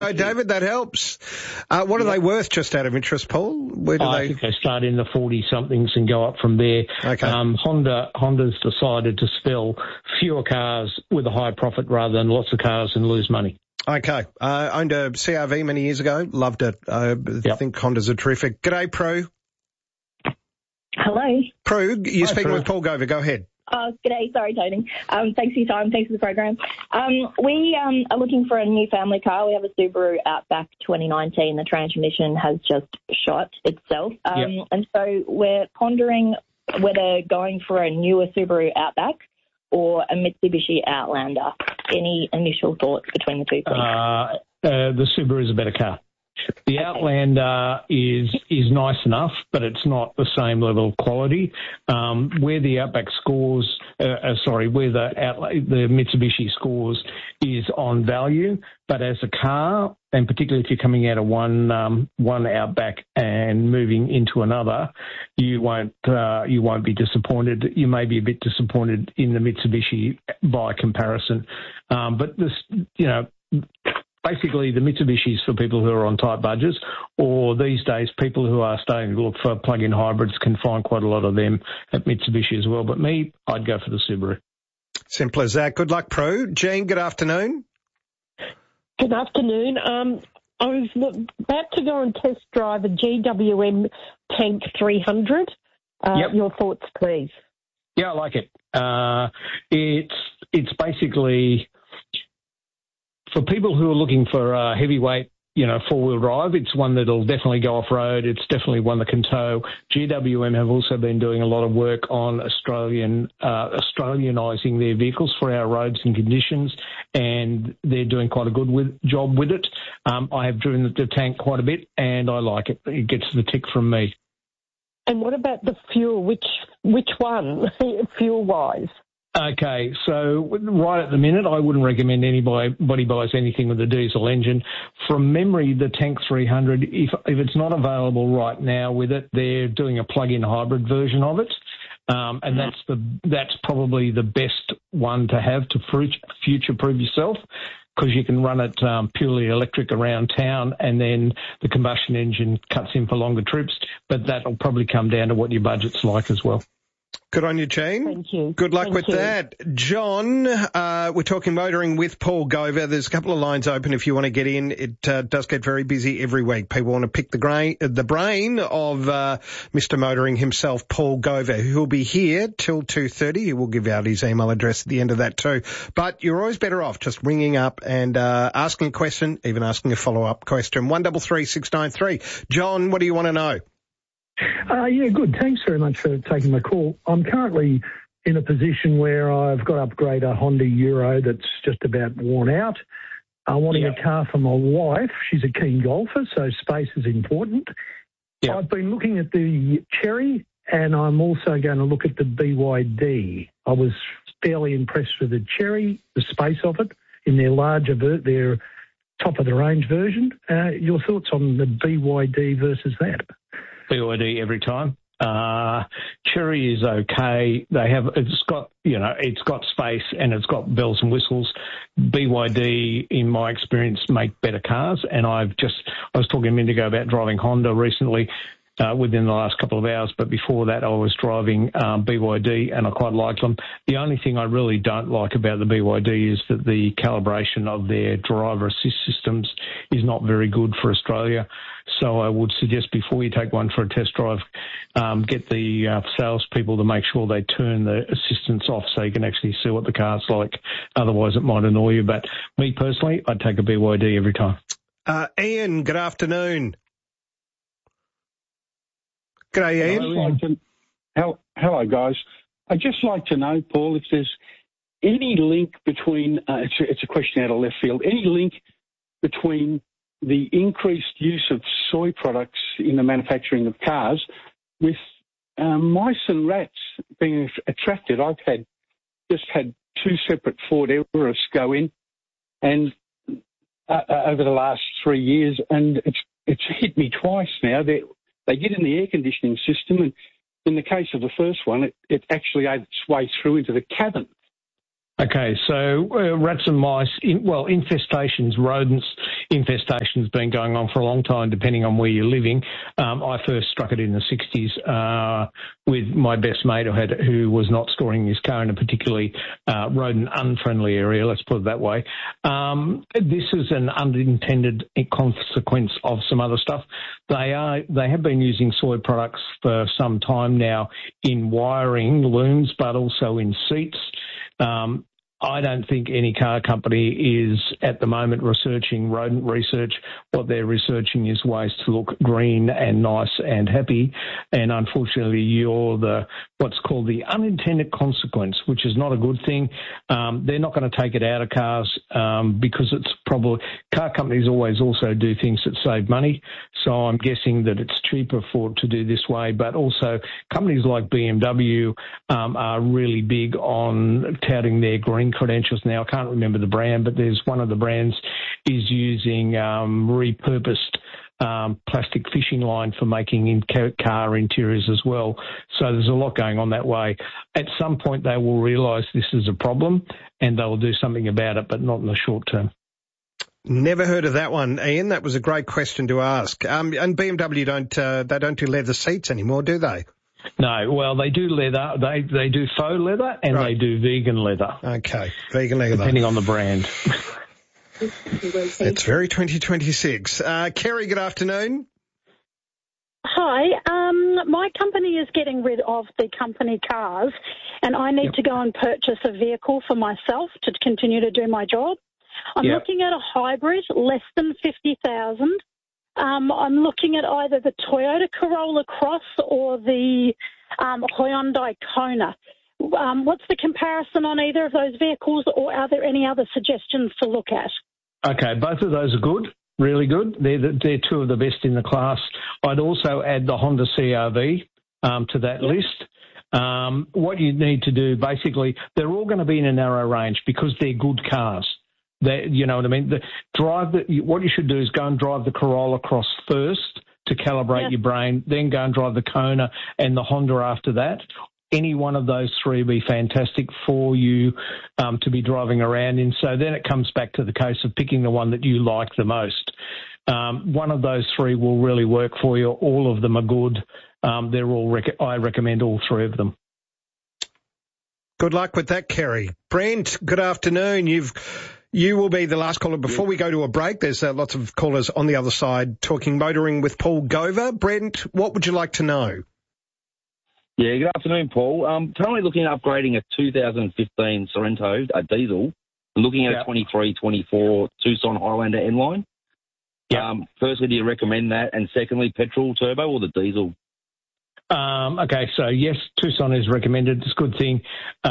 Oh, David, that helps. What are they worth, just out of interest, Paul? Where do I think they start in the 40-somethings and go up from there. Okay. Honda's decided to sell fewer cars with a high profit rather than lots of cars and lose money. Okay. Owned a CR-V many years ago. Loved it. I think Hondas are terrific. G'day, Prue. Hello. Prue, you're speaking with Paul Gover. Go ahead. G'day. Sorry, Tony. Thanks for your time. Thanks for the program. We are looking for a new family car. We have a Subaru Outback 2019. The transmission has just shot itself. And so we're pondering whether going for a newer Subaru Outback or a Mitsubishi Outlander. Any initial thoughts between the two, please? The Subaru is a better car. The Outlander is nice enough, but it's not the same level of quality. Where the Outback scores, where the Mitsubishi scores is on value, but as a car, and particularly if you're coming out of one Outback and moving into another, you won't be disappointed. You may be a bit disappointed in the Mitsubishi by comparison, but this, basically, the Mitsubishis for people who are on tight budgets, or these days people who are starting to look for plug-in hybrids can find quite a lot of them at Mitsubishi as well. But me, I'd go for the Subaru. Simple as that. Good luck, Pro. Jean, good afternoon. Good afternoon. I was about to go and test drive a GWM Tank 300. Your thoughts, please. Yeah, I like it. It's basically... For people who are looking for heavyweight, four-wheel drive, it's one that'll definitely go off-road. It's definitely one that can tow. GWM have also been doing a lot of work on Australianising their vehicles for our roads and conditions, and they're doing quite a good job with it. I have driven the Tank quite a bit, and I like it. It gets the tick from me. And what about the fuel? Which one, fuel-wise? Okay, so right at the minute, I wouldn't recommend anybody buys anything with a diesel engine. From memory, the Tank 300, if it's not available right now with it, they're doing a plug-in hybrid version of it, and that's probably the best one to have to future-proof yourself, because you can run it purely electric around town, and then the combustion engine cuts in for longer trips. But that'll probably come down to what your budget's like as well. Good on you, Jean. Thank you. Good luck with that. John, we're talking motoring with Paul Gover. There's a couple of lines open if you want to get in. It does get very busy every week. People want to pick the brain of Mr. Motoring himself, Paul Gover, who'll be here till 2:30. He will give out his email address at the end of that too. But you're always better off just ringing up and asking a question, even asking a follow-up question. 133 693. John, what do you want to know? Good. Thanks very much for taking my call. I'm currently in a position where I've got to upgrade a Honda Euro that's just about worn out. I'm wanting a car for my wife. She's a keen golfer, so space is important. Yep. I've been looking at the Cherry, and I'm also going to look at the BYD. I was fairly impressed with the Cherry, the space of it, in their their top-of-the-range version. Your thoughts on the BYD versus that? BYD every time. Cherry is okay. It's got space and it's got bells and whistles. BYD, in my experience, make better cars. And I was talking a minute ago about driving Honda recently, within the last couple of hours, but before that I was driving BYD and I quite liked them. The only thing I really don't like about the BYD is that the calibration of their driver assist systems is not very good for Australia. So I would suggest before you take one for a test drive, get the salespeople to make sure they turn the assistance off so you can actually see what the car's like. Otherwise it might annoy you. But me personally, I'd take a BYD every time. Ian, good afternoon. G'day, Ian. Hello, guys. I'd just like to know, Paul, if there's any link between, it's a question out of left field, any link between the increased use of soy products in the manufacturing of cars with mice and rats being attracted. I've just had two separate Ford Everests go in and over the last 3 years, and it's hit me twice now. They get in the air conditioning system, and in the case of the first one, it actually ate its way through into the cabin. Okay, so rats and mice, infestations, rodents, infestations been going on for a long time, depending on where you're living. I first struck it in the 60s with my best mate who was not storing his car in a particularly rodent-unfriendly area, let's put it that way. This is an unintended consequence of some other stuff. They have been using soy products for some time now in wiring looms, but also in seats. I don't think any car company is at the moment researching rodent research. What they're researching is ways to look green and nice and happy. And unfortunately, you're what's called the unintended consequence, which is not a good thing. They're not going to take it out of cars because it's probably car companies always also do things that save money. So I'm guessing that it's cheaper to do this way. But also companies like BMW are really big on touting their green credentials now. I can't remember the brand, but there's one of the brands is using repurposed plastic fishing line for making car interiors as well. So there's a lot going on that way. At some point they will realise this is a problem and they will do something about it, but not in the short term. Never heard of that one, Ian. That was a great question to ask. And BMW don't do leather seats anymore, do they? No, well, they do leather. They do faux leather and They do vegan leather. Okay, vegan leather. Depending on the brand. It's very 2026. Kerry, good afternoon. Hi. My company is getting rid of the company cars, and I need to go and purchase a vehicle for myself to continue to do my job. I'm looking at a hybrid, less than 50,000. I'm looking at either the Toyota Corolla Cross or the Hyundai Kona. What's the comparison on either of those vehicles, or are there any other suggestions to look at? Okay, both of those are good, really good. They're two of the best in the class. I'd also add the Honda CR-V to that list. What you need to do, basically, they're all going to be in a narrow range because they're good cars. You know what I mean? What you should do is go and drive the Corolla Cross first to calibrate your brain, then go and drive the Kona and the Honda after that. Any one of those three will be fantastic for you to be driving around in. So then it comes back to the case of picking the one that you like the most. One of those three will really work for you. All of them are good. I recommend all three of them. Good luck with that, Kerry. Brent, good afternoon. You will be the last caller. Before we go to a break, there's lots of callers on the other side talking motoring with Paul Gover. Brent, what would you like to know? Yeah, good afternoon, Paul. Currently looking at upgrading a 2015 Sorento, a diesel, and looking at a 23-24 Tucson Highlander N-Line. Firstly, do you recommend that? And secondly, petrol turbo or the diesel? Okay, so yes, Tucson is recommended. It's a good thing.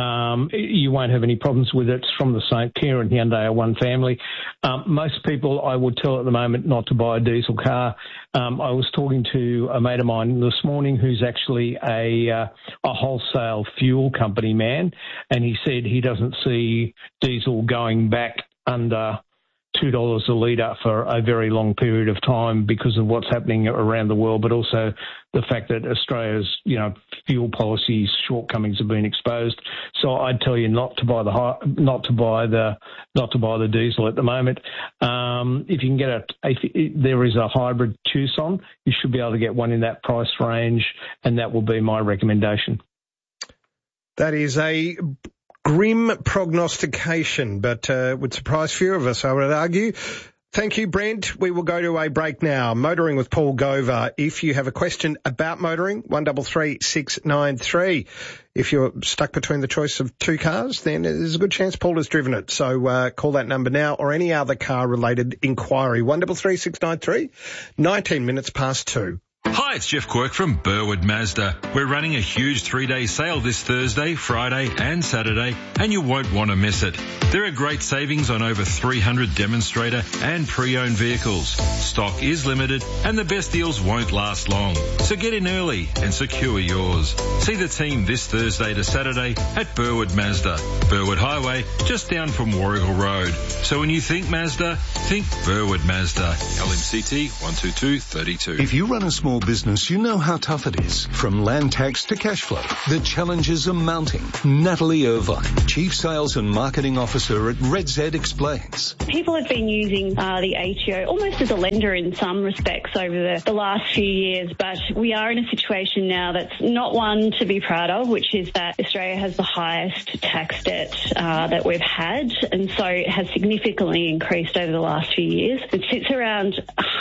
You won't have any problems with it. It's from the same Kia and Hyundai are one family. Most people I would tell at the moment not to buy a diesel car. I was talking to a mate of mine this morning who's actually a wholesale fuel company man, and he said he doesn't see diesel going back under $2 a litre for a very long period of time because of what's happening around the world, but also the fact that Australia's, fuel policy shortcomings have been exposed. So I'd tell you not to buy the diesel at the moment. If you can get there is a hybrid Tucson, you should be able to get one in that price range, and that will be my recommendation. That is a grim prognostication, but would surprise few of us, I would argue. Thank you, Brent. We will go to a break now. Motoring with Paul Gover. If you have a question about motoring, 133 693. If you're stuck between the choice of two cars, then there's a good chance Paul has driven it. So call that number now, or any other car-related inquiry. 133 693, 19 minutes past 2. Hi, it's Jeff Quirk from Burwood Mazda. We're running a huge 3-day sale this Thursday, Friday and Saturday, and you won't want to miss it. There are great savings on over 300 demonstrator and pre-owned vehicles. Stock is limited and the best deals won't last long. So get in early and secure yours. See the team this Thursday to Saturday at Burwood Mazda, Burwood Highway, just down from Warrigal Road. So when you think Mazda, think Burwood Mazda. LMCT 12232. If you run a small small business, you know how tough it is. From land tax to cash flow, the challenges are mounting. Natalie Irvine, Chief Sales and Marketing Officer at Red Z, explains. People have been using the ATO almost as a lender in some respects over the last few years, but we are in a situation now that's not one to be proud of, which is that Australia has the highest tax debt that we've had, and so it has significantly increased over the last few years. It sits around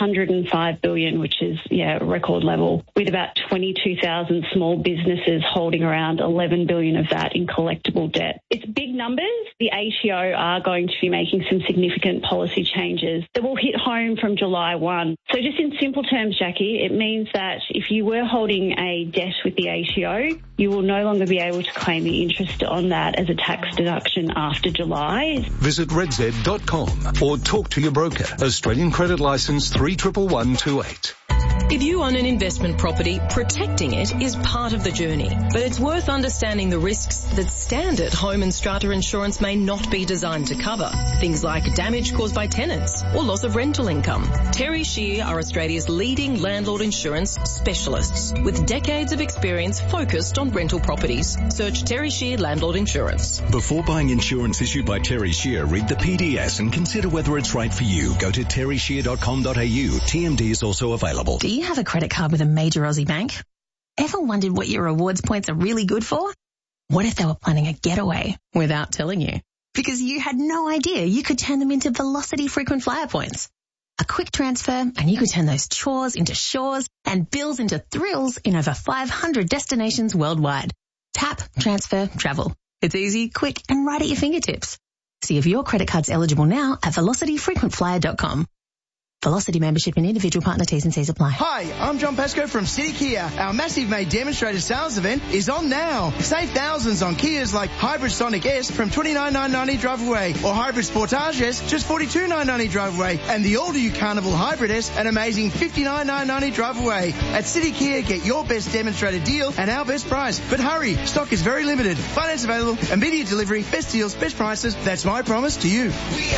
105 billion, which is a record level, with about 22,000 small businesses holding around 11 billion of that in collectible debt. It's big numbers. The ATO are going to be making some significant policy changes that will hit home from July 1. So just in simple terms, Jackie, it means that if you were holding a debt with the ATO, you will no longer be able to claim the interest on that as a tax deduction after July. Visit redz.com or talk to your broker. Australian Credit Licence 311128. If you own an investment property, protecting it is part of the journey. But it's worth understanding the risks that standard home and strata insurance may not be designed to cover. Things like damage caused by tenants or loss of rental income. Terry Shear are Australia's leading landlord insurance specialists with decades of experience focused on rental properties. Search Terry Shear Landlord Insurance. Before buying insurance issued by Terry Shear, read the PDS and consider whether it's right for you. Go to terryshear.com.au. TMD is also available. Do you have a credit card with a major Aussie bank? Ever wondered what your rewards points are really good for? What if they were planning a getaway without telling you? Because you had no idea you could turn them into Velocity frequent flyer points. A quick transfer and you could turn those chores into shores and bills into thrills in over 500 destinations worldwide. Tap, transfer, travel. It's easy, quick and right at your fingertips. See if your credit card's eligible now at velocityfrequentflyer.com. Velocity membership and individual partner T's and C's apply. Hi, I'm John Pascoe from City Kia. Our massive May demonstrator sales event is on now. Save thousands on Kias like Hybrid Sonic S from $29,990 drive away, or Hybrid Sportage S just $42,990 drive away, and the all-new Carnival Hybrid S an amazing $59,990 drive away. At City Kia, get your best demonstrator deal and our best price. But hurry, stock is very limited. Finance available, immediate delivery, best deals, best prices. That's my promise to you. We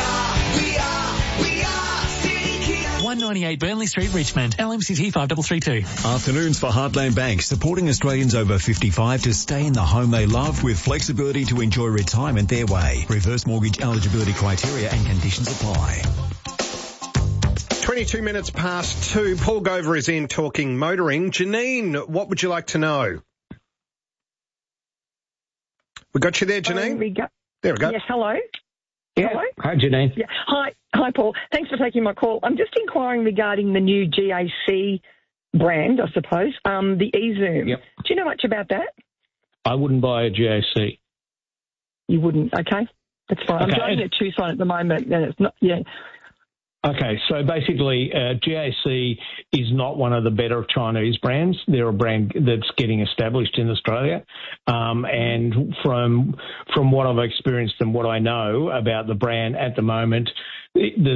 are 198 Burnley Street, Richmond. LMCT 5332. Afternoons for Heartland Bank, supporting Australians over 55 to stay in the home they love with flexibility to enjoy retirement their way. Reverse mortgage eligibility criteria and conditions apply. 22 minutes past 2. Paul Gover is in talking motoring. Janine, what would you like to know? We got you there, Janine? There we go. Yes, hello. Yeah. Hello? Hi, Janine. Yeah. Hi, Paul. Thanks for taking my call. I'm just inquiring regarding the new GAC brand, I suppose, the eZoom. Yep. Do you know much about that? I wouldn't buy a GAC. You wouldn't? Okay. That's fine. Okay. I'm driving a Tucson at the moment, and it's not, yeah. Okay, so basically, GAC is not one of the better Chinese brands. They're a brand that's getting established in Australia, and from what I've experienced and what I know about the brand at the moment, the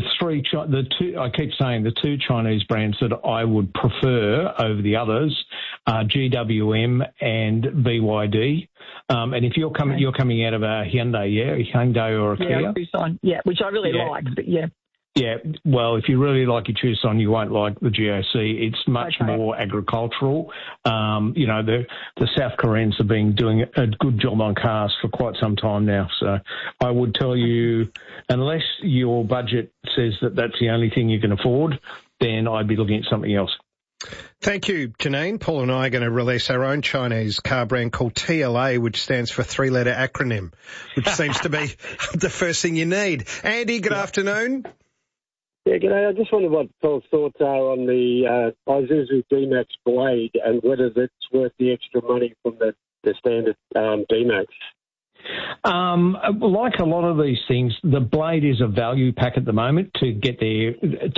two Chinese brands that I would prefer over the others are GWM and BYD. And if you're coming out of a Hyundai or a Kia, Tucson, which I really like, but yeah. Yeah, well, if you really like your Tucson, you won't like the GAC. It's much more agricultural. The South Koreans have been doing a good job on cars for quite some time now. So I would tell you, unless your budget says that that's the only thing you can afford, then I'd be looking at something else. Thank you, Janine. Paul and I are going to release our own Chinese car brand called TLA, which stands for three-letter acronym, which seems to be the first thing you need. Andy, good afternoon. Yeah, g'day. I just wondered what Paul's thoughts are on the Isuzu D-Max Blade and whether that's worth the extra money from the standard D-Max. Like a lot of these things, the Blade is a value pack at the moment to get their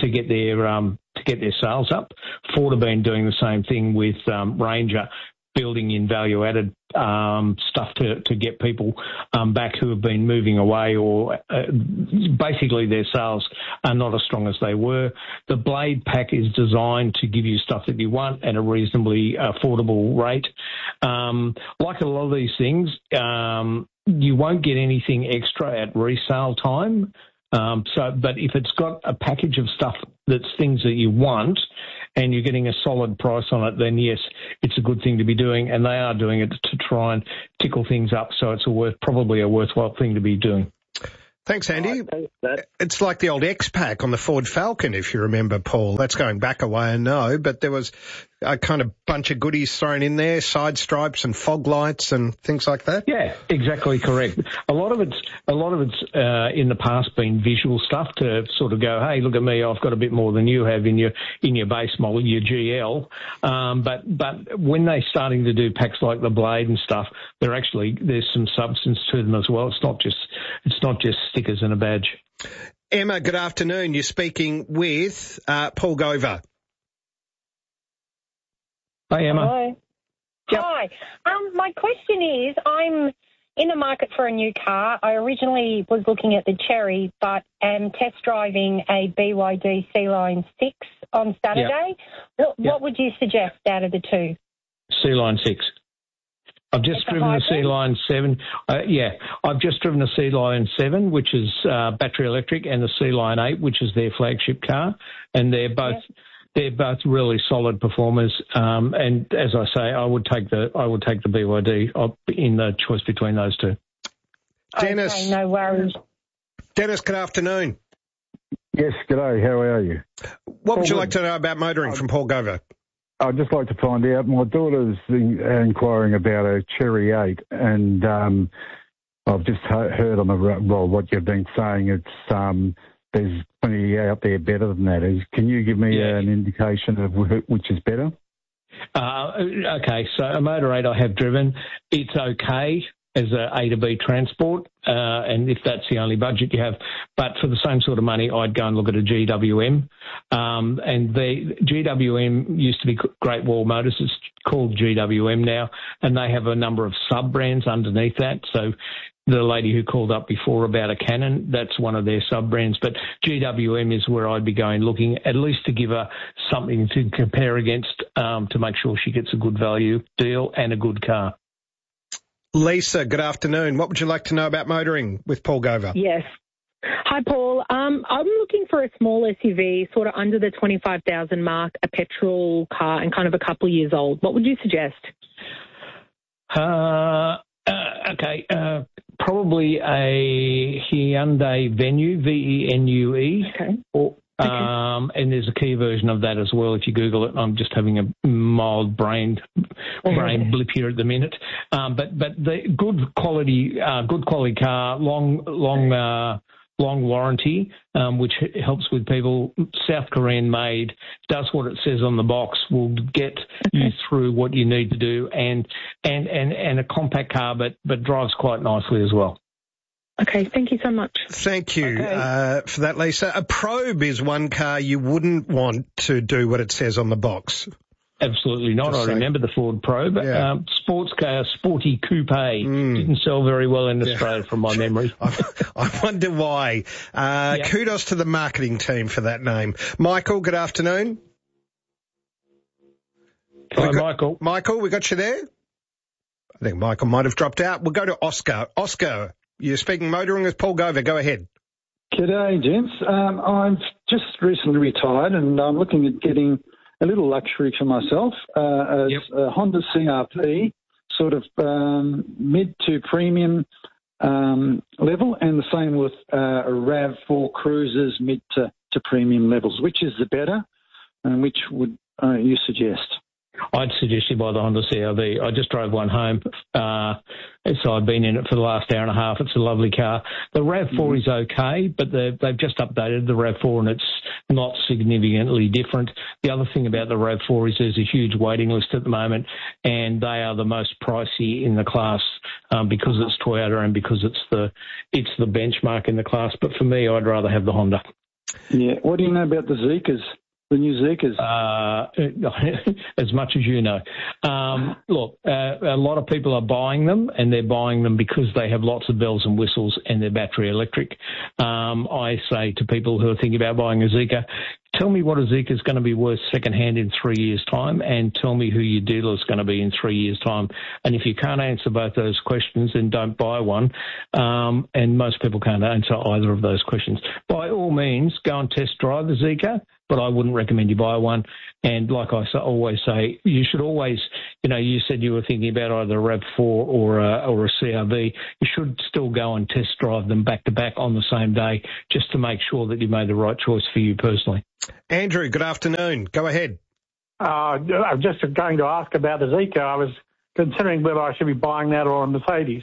sales up. Ford have been doing the same thing with Ranger, building in value-added stuff to get people back who have been moving away, or basically their sales are not as strong as they were. The Blade pack is designed to give you stuff that you want at a reasonably affordable rate. Like a lot of these things, you won't get anything extra at resale time. But if it's got a package of stuff that's things that you want, and you're getting a solid price on it, then yes, it's a good thing to be doing, and they are doing it to try and tickle things up, so it's probably a worthwhile thing to be doing. Thanks, Andy. It's like the old X-Pac on the Ford Falcon, if you remember, Paul. That's going back a way, I know, but there was a kind of bunch of goodies thrown in there, side stripes and fog lights and things like that. Yeah, exactly correct. A lot of it's in the past been visual stuff to sort of go, hey, look at me, I've got a bit more than you have in your base model, your GL. But when they're starting to do packs like the Blade and stuff, there's some substance to them as well. It's not just stickers and a badge. Emma, good afternoon. You're speaking with Paul Gover. Hi, Emma. Hello. Yep. Hi. My question is, I'm in the market for a new car. I originally was looking at the Cherry, but am test driving a BYD C-Line 6 on Saturday. Yep. What would you suggest out of the two? C-Line 6. I've just driven the C-Line 7. I've just driven the C-Line 7, which is battery electric, and the C-Line 8, which is their flagship car, and they're both really solid performers. And as I say, I would take the BYD in the choice between those two. Dennis, okay, no worries. Dennis, good afternoon. Yes, g'day. How are you? What would you like to know about motoring from Paul Gover? I'd just like to find out. My daughter's inquiring about a Cherry 8, and I've just heard on what you've been saying. It's there's plenty out there better than that. Can you give me an indication of which is better? Okay, so a Motor 8 I have driven. It's okay as a A to B transport, and if that's the only budget you have. But for the same sort of money, I'd go and look at a GWM. And the GWM used to be Great Wall Motors. It's called GWM now, and they have a number of sub-brands underneath that. So the lady who called up before about a Canon, that's one of their sub-brands. But GWM is where I'd be going looking, at least to give her something to compare against, to make sure she gets a good value deal and a good car. Lisa, good afternoon. What would you like to know about motoring with Paul Gover? Yes. Hi, Paul. I'm looking for a small SUV, sort of under the 25,000 mark, a petrol car, and kind of a couple years old. What would you suggest? Okay. Probably a Hyundai Venue, Venue. Okay. And there's a Kia version of that as well. If you Google it, I'm just having a mild brain blip here at the minute. But the good quality car, long warranty, which helps with people. South Korean made, does what it says on the box, will get you through what you need to do, and a compact car, but drives quite nicely as well. Okay, thank you so much. Thank you for that, Lisa. A Probe is one car you wouldn't want to do what it says on the box. Absolutely not. I remember the Ford Probe. Yeah. Sports car, sporty coupe. Didn't sell very well in Australia from my memory. I wonder why. Kudos to the marketing team for that name. Michael, good afternoon. Hi, Michael. Michael, we got you there? I think Michael might have dropped out. We'll go to Oscar. Oscar, you're speaking motoring with Paul Gover. Go ahead. G'day, gents. I've just recently retired, and I'm looking at getting a little luxury for myself, a Honda CRP, sort of mid to premium level, and the same with a RAV4 Cruisers mid to premium levels. Which is the better, and which would you suggest? I'd suggest you buy the Honda CRV. I just drove one home, so I've been in it for the last hour and a half. It's a lovely car. The RAV4 is okay, but they've just updated the RAV4 and it's not significantly different. The other thing about the RAV4 is there's a huge waiting list at the moment, and they are the most pricey in the class because it's Toyota and because it's the benchmark in the class. But for me, I'd rather have the Honda. Yeah. What do you know about the Zeekas? The new Zeekas? As much as you know. Look, a lot of people are buying them, and they're buying them because they have lots of bells and whistles and they're battery electric. I say to people who are thinking about buying a Zeekr, tell me what a Zika is going to be worth second-hand in 3 years' time, and tell me who your dealer is going to be in 3 years' time. And if you can't answer both those questions, then don't buy one. And most people can't answer either of those questions. By all means, go and test drive the Zika, but I wouldn't recommend you buy one. And like I always say, you should always, you said you were thinking about either a RAV4 or a CRV. You should still go and test drive them back to back on the same day, just to make sure that you made the right choice for you personally. Andrew, good afternoon. Go ahead. I'm just going to ask about the Zika. I was considering whether I should be buying that or a Mercedes.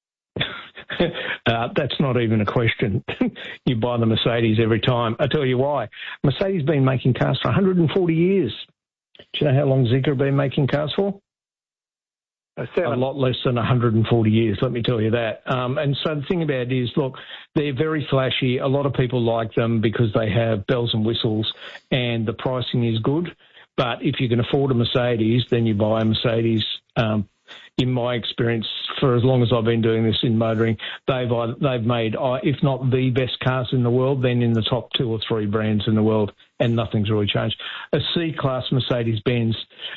That's not even a question. You buy the Mercedes every time. I tell you why. Mercedes been making cars for 140 years. Do you know how long Zika have been making cars for? A lot less than 140 years, let me tell you that. And so the thing about it is, look, they're very flashy. A lot of people like them because they have bells and whistles and the pricing is good. But if you can afford a Mercedes, then you buy a Mercedes. In my experience, for as long as I've been doing this in motoring, they've made, if not the best cars in the world, then in the top 2 or 3 brands in the world, and nothing's really changed. A C-Class Mercedes-Benz,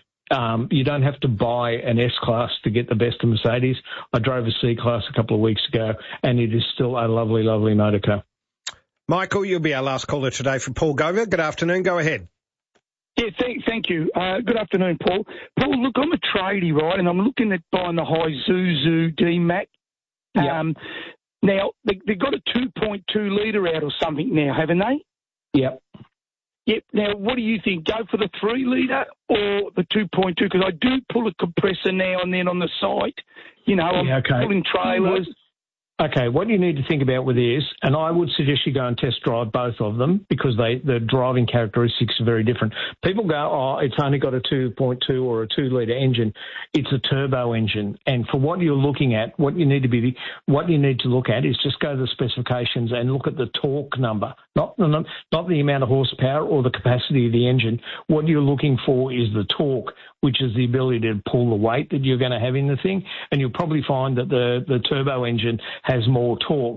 you don't have to buy an S-Class to get the best of Mercedes. I drove a C-Class a couple of weeks ago, and it is still a lovely, lovely motor car. Michael, you'll be our last caller today for Paul Gover. Good afternoon. Go ahead. Yeah, thank you. Good afternoon, Paul. Paul, look, I'm a tradie, right, and I'm looking at buying the Isuzu D-Mac. Yep. Now, they've got a 2.2 litre out or something now, haven't they? Yep. Yep. Now, what do you think? Go for the 3 litre or the 2.2? Because I do pull a compressor now and then on the site. I'm pulling trailers. Okay, what you need to think about with this, and I would suggest you go and test drive both of them because the driving characteristics are very different. People go, it's only got a 2.2 or a 2-litre engine. It's a turbo engine. And for what you're looking at, what you need to look at is just go to the specifications and look at the torque number, not the amount of horsepower or the capacity of the engine. What you're looking for is the torque, which is the ability to pull the weight that you're going to have in the thing. And you'll probably find that the turbo engine has more torque.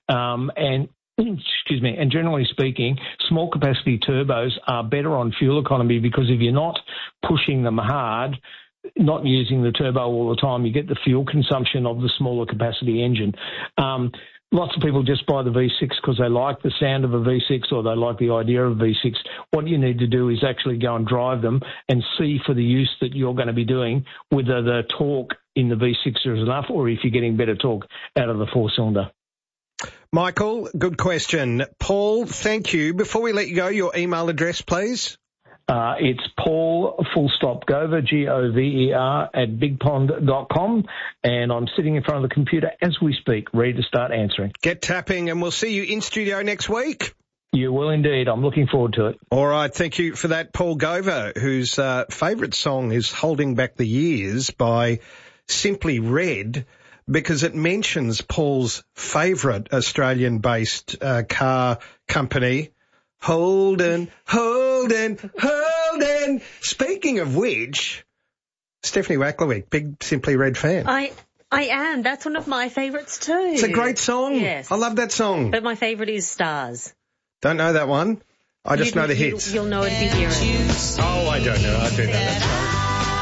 And generally speaking, small capacity turbos are better on fuel economy because if you're not pushing them hard, not using the turbo all the time, you get the fuel consumption of the smaller capacity engine. Lots of people just buy the V6 because they like the sound of a V6 or they like the idea of a V6. What you need to do is actually go and drive them and see for the use that you're going to be doing whether the torque in the V6 is enough or if you're getting better torque out of the 4-cylinder. Michael, good question. Paul, thank you. Before we let you go, your email address, please. It's Paul Gover, Gover, @bigpond.com, and I'm sitting in front of the computer as we speak, ready to start answering. Get tapping, and we'll see you in studio next week. You will indeed. I'm looking forward to it. All right. Thank you for that, Paul Gover, whose favourite song is Holding Back the Years by Simply Red, because it mentions Paul's favourite Australian-based car company, Holden. Speaking of which, Stephanie Wacklewick, big Simply Red fan. I am. That's one of my favourites too. It's a great song. Yes. I love that song. But my favourite is Stars. Don't know that one. I just know the hits. You'll know it if you hear it. Oh, I don't know. I do know that song.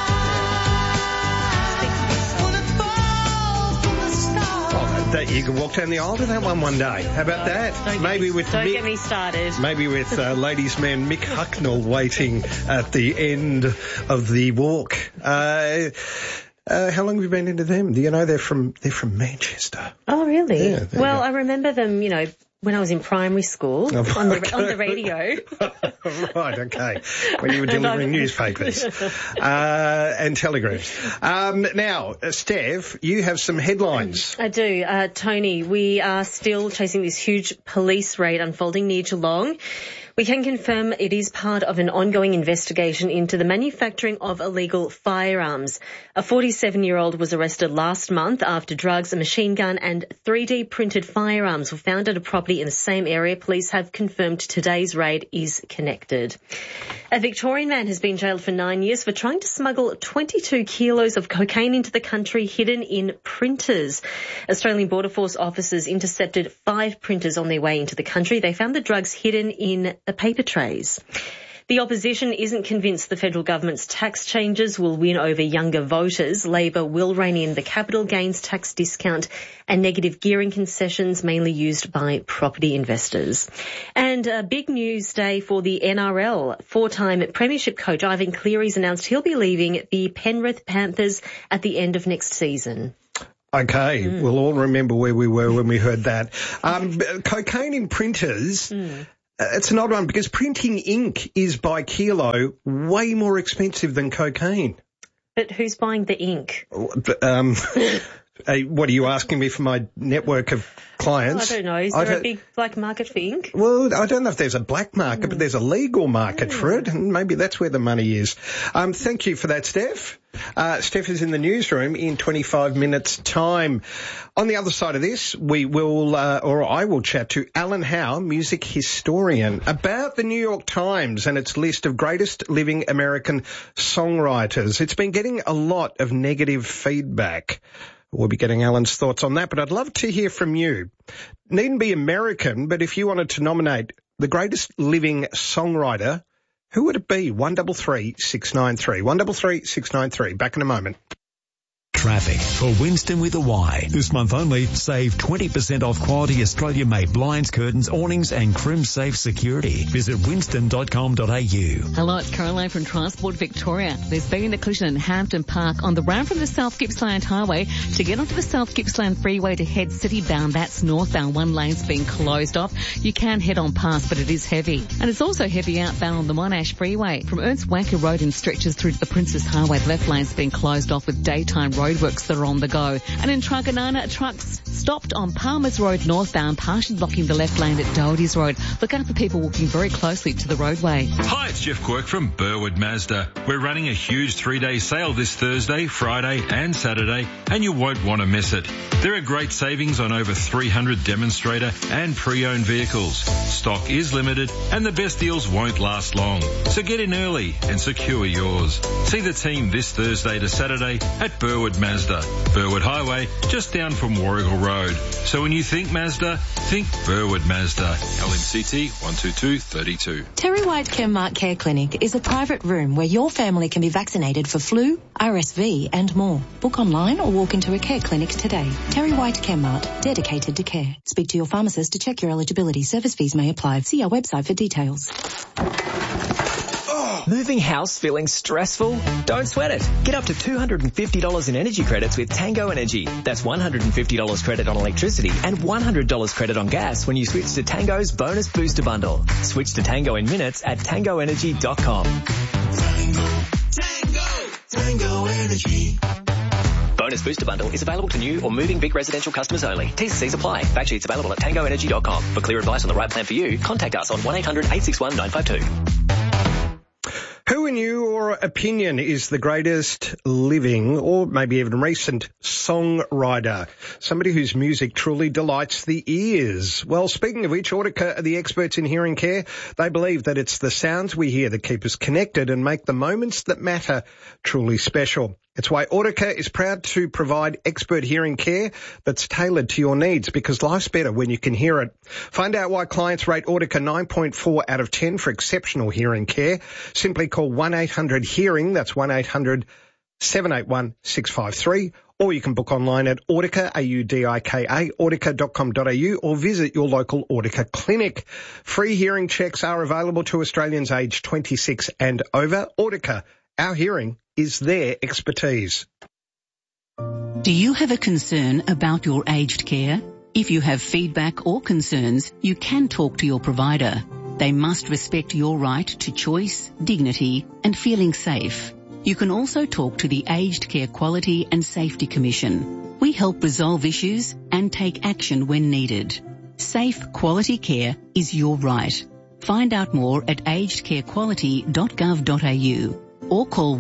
That you can walk down the aisle to that one day. How about that? Don't get me started. Maybe with ladies' man Mick Hucknall waiting at the end of the walk. How long have you been into them? Do you know they're from Manchester? Oh, really? Yeah, well, I remember them, when I was in primary school on the radio. Right, okay. When you were delivering newspapers and telegrams. Now, Steph, you have some headlines. I do. Tony, we are still chasing this huge police raid unfolding near Geelong. We can confirm it is part of an ongoing investigation into the manufacturing of illegal firearms. A 47-year-old was arrested last month after drugs, a machine gun and 3D printed firearms were found at a property in the same area. Police have confirmed today's raid is connected. A Victorian man has been jailed for 9 years for trying to smuggle 22 kilos of cocaine into the country hidden in printers. Australian Border Force officers intercepted 5 printers on their way into the country. They found the drugs hidden in the paper trays. The opposition isn't convinced the federal government's tax changes will win over younger voters. Labor will rein in the capital gains tax discount and negative gearing concessions mainly used by property investors. And a big news day for the NRL. 4-time premiership coach Ivan Cleary's announced he'll be leaving the Penrith Panthers at the end of next season. Okay, we'll all remember where we were when we heard that. Cocaine in printers... It's an odd one because printing ink is by kilo way more expensive than cocaine. But who's buying the ink? What are you asking me for my network of clients? I don't know. Is there a big black market for ink? Well, I don't know if there's a black market, but there's a legal market for it, and maybe that's where the money is. Thank you for that, Steph. Steph is in the newsroom in 25 minutes' time. On the other side of this, we will, or I will chat to Alan Howe, music historian, about the New York Times and its list of greatest living American songwriters. It's been getting a lot of negative feedback. We'll be getting Alan's thoughts on that, but I'd love to hear from you. Needn't be American, but if you wanted to nominate the greatest living songwriter, who would it be? 133 693. 133 693. Back in a moment. Traffic for Winston with a Y. This month only, save 20% off quality Australia-made blinds, curtains, awnings and Crim-Safe security. Visit winston.com.au. Hello, it's Caroline from Transport Victoria. There's been a collision in Hampton Park on the round from the South Gippsland Highway to get onto the South Gippsland Freeway to head city-bound. That's northbound. One lane's been closed off. You can head on past, but it is heavy. And it's also heavy outbound on the Monash Freeway. From Ernst Wanker Road and stretches through to the Princess Highway, the left lane's been closed off with daytime roadworks that are on the go. And in Truganana, trucks stopped on Palmers Road northbound, partially blocking the left lane at Doherty's Road. Look out for people walking very closely to the roadway. Hi, it's Jeff Quirk from Burwood Mazda. We're running a huge 3-day sale this Thursday, Friday and Saturday, and you won't want to miss it. There are great savings on over 300 demonstrator and pre-owned vehicles. Stock is limited and the best deals won't last long. So get in early and secure yours. See the team this Thursday to Saturday at Burwood Mazda. Burwood Highway, just down from Warrigal Road. So when you think Mazda, think Burwood Mazda. LMCT 12232. Terry White Chemmart Care Clinic is a private room where your family can be vaccinated for flu, RSV and more. Book online or walk into a care clinic today. Terry White Chemmart, dedicated to care. Speak to your pharmacist to check your eligibility. Service fees may apply. See our website for details. Moving house feeling stressful? Don't sweat it. Get up to $250 in energy credits with Tango Energy. That's $150 credit on electricity and $100 credit on gas when you switch to Tango's Bonus Booster Bundle. Switch to Tango in minutes at tangoenergy.com. Tango Energy. Bonus Booster Bundle is available to new or moving big residential customers only. T's and C's apply. Fact sheets available at tangoenergy.com. For clear advice on the right plan for you, contact us on 1-800-861-952. Who in your opinion is the greatest living or maybe even recent songwriter? Somebody whose music truly delights the ears. Well, speaking of which, Audica are the experts in hearing care. They believe that it's the sounds we hear that keep us connected and make the moments that matter truly special. It's why Audica is proud to provide expert hearing care that's tailored to your needs, because life's better when you can hear it. Find out why clients rate Audica 9.4 out of 10 for exceptional hearing care. Simply call 1-800-HEARING, that's 1-800-781-653, or you can book online at Audica, Audika, audica.com.au, or visit your local Audica clinic. Free hearing checks are available to Australians aged 26 and over. Audica, our hearing is their expertise. Do you have a concern about your aged care? If you have feedback or concerns, you can talk to your provider. They must respect your right to choice, dignity and feeling safe. You can also talk to the Aged Care Quality and Safety Commission. We help resolve issues and take action when needed. Safe, quality care is your right. Find out more at agedcarequality.gov.au or call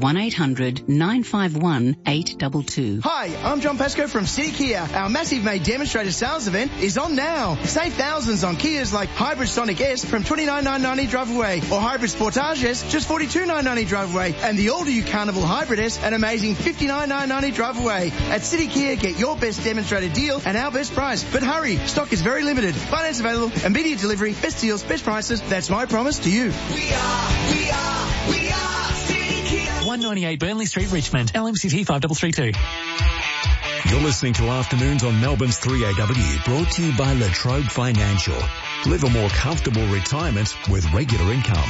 1-800-951-822. Hi, I'm John Pesco from City Kia. Our massive May demonstrator sales event is on now. Save thousands on Kias like Hybrid Sonic S from $29,990 drive away, or Hybrid Sportage S just $42,990 drive away, and the all-new Carnival Hybrid S an amazing $59,990 drive away. At City Kia, get your best demonstrator deal and our best price. But hurry, stock is very limited. Finance available, immediate delivery, best deals, best prices. That's my promise to you. We are City Kia. 198 Burnley Street, Richmond. LMCT 5332. You're listening to Afternoons on Melbourne's 3AW, brought to you by Latrobe Financial. Live a more comfortable retirement with regular income.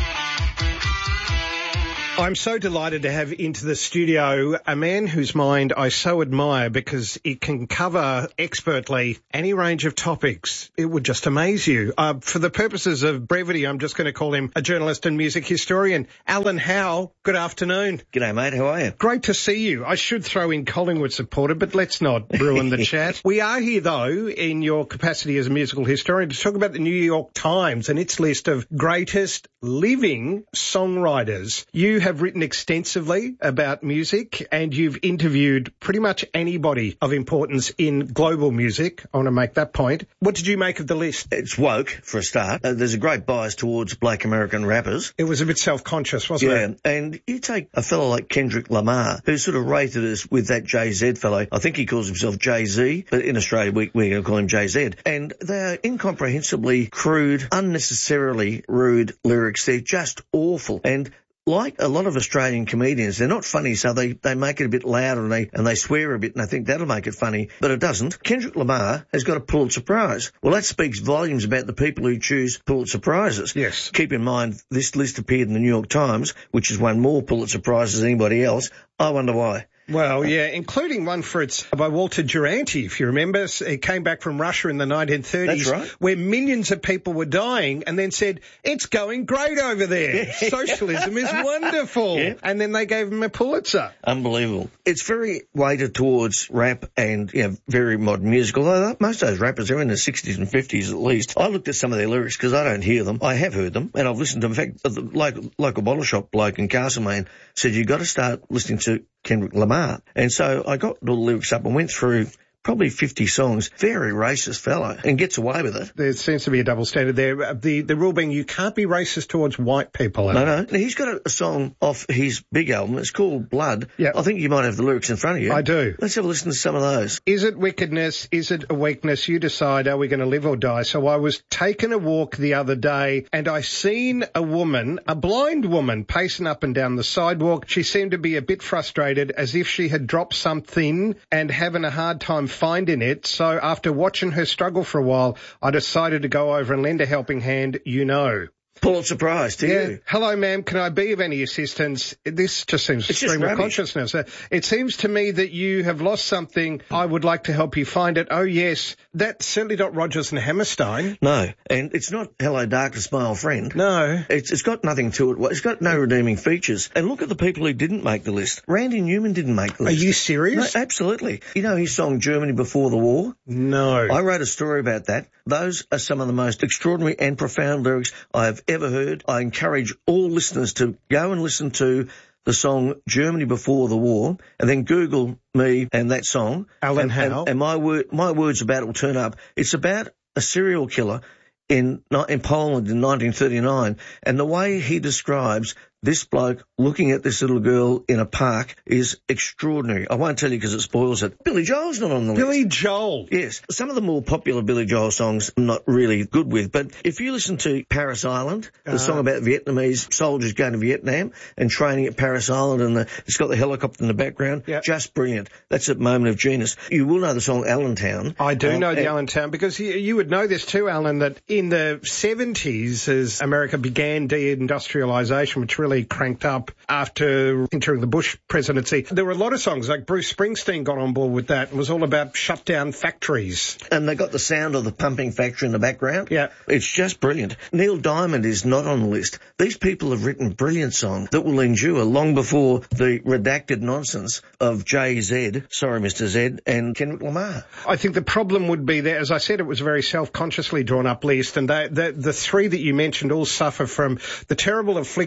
I'm so delighted to have into the studio a man whose mind I so admire because it can cover expertly any range of topics. It would just amaze you. For the purposes of brevity, I'm just going to call him a journalist and music historian. Alan Howe, good afternoon. G'day, mate. How are you? Great to see you. I should throw in Collingwood supporter, but let's not ruin the chat. We are here, though, in your capacity as a musical historian, to talk about the New York Times and its list of greatest living songwriters. You have written extensively about music and you've interviewed pretty much anybody of importance in global music. I want to make that point. What did you make of the list? It's woke, for a start. There's a great bias towards black American rappers. It was a bit self-conscious, wasn't it? Yeah, and you take a fellow like Kendrick Lamar, who's sort of rated as with that Jay-Z fellow. I think he calls himself Jay-Z, but in Australia we're going to call him Jay-Z. And they're incomprehensibly crude, unnecessarily rude lyrics. They're just awful. And like a lot of Australian comedians, they're not funny, so they make it a bit louder and they swear a bit, and I think that'll make it funny, but it doesn't. Kendrick Lamar has got a Pulitzer Prize. Well, that speaks volumes about the people who choose Pulitzer Prizes. Yes. Keep in mind, this list appeared in the New York Times, which has won more Pulitzer Prizes than anybody else. I wonder why. Well, yeah, including one by Walter Duranty, if you remember. It came back from Russia in the 1930s. That's right. Where millions of people were dying and then said, it's going great over there. Socialism is wonderful. Yeah. And then they gave him a Pulitzer. Unbelievable. It's very weighted towards rap and, very modern music, although most of those rappers are in the 60s and 50s at least. I looked at some of their lyrics because I don't hear them. I have heard them and I've listened to them. In fact, the local bottle shop bloke in Castlemaine said, you've got to start listening to Kendrick Lamar. And so I got the lyrics up and went through probably 50 songs. Very racist fellow, and gets away with it. There seems to be a double standard there. The rule being you can't be racist towards white people. No. He's got a song off his big album. It's called Blood. Yeah. I think you might have the lyrics in front of you. I do. Let's have a listen to some of those. Is it wickedness? Is it a weakness? You decide, are we going to live or die? So I was taking a walk the other day and I seen a woman, a blind woman, pacing up and down the sidewalk. She seemed to be a bit frustrated, as if she had dropped something and having a hard time finding it. So after watching her struggle for a while, I decided to go over and lend a helping hand, Pulitzer Prize to you. Hello, ma'am. Can I be of any assistance? This just seems stream of consciousness. It seems to me that you have lost something. I would like to help you find it. Oh, yes. That's certainly not Rodgers and Hammerstein. No. And it's not Hello, Darkness, My Old Friend. No. It's got nothing to it. It's got no redeeming features. And look at the people who didn't make the list. Randy Newman didn't make the list. Are you serious? No, absolutely. You know his song Germany Before the War? No. I wrote a story about that. Those are some of the most extraordinary and profound lyrics I have ever heard. I encourage all listeners to go and listen to the song Germany Before the War and then Google me and that song. Alan Howe. And my words about it will turn up. It's about a serial killer in Poland in 1939, and the way he describes this bloke looking at this little girl in a park is extraordinary. I won't tell you because it spoils it. Billy Joel's not on the list. Billy Joel? Yes. Some of the more popular Billy Joel songs I'm not really good with, but if you listen to Paris Island, the song about Vietnamese soldiers going to Vietnam and training at Paris Island, and it's got the helicopter in the background, just brilliant. That's a moment of genius. You will know the song Allentown. I do know the Allentown, because you would know this too, Alan, that in the 70s, as America began deindustrialization, which really cranked up after entering the Bush presidency, there were a lot of songs, like Bruce Springsteen got on board with that and was all about shut down factories. And they got the sound of the pumping factory in the background. Yeah. It's just brilliant. Neil Diamond is not on the list. These people have written brilliant songs that will endure long before the redacted nonsense of Jay-Z, sorry Mr. Z, and Kendrick Lamar. I think the problem would be there, as I said, it was a very self-consciously drawn up list, and the three that you mentioned all suffer from the terrible affliction of being